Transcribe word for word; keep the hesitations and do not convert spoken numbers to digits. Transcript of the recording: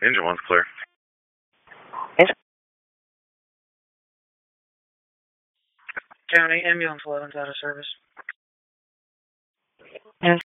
Engine one's clear. County ambulance eleven's out of service.